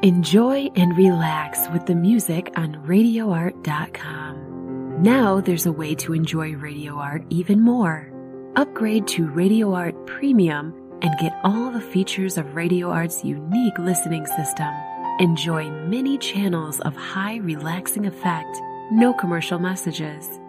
Enjoy and relax with the music on RadioArt.com. Now there's a way to enjoy Radio Art even more. Upgrade to Radio Art Premium and get all the features of Radio Art's unique listening system. Enjoy many channels of high relaxing effect, no commercial messages.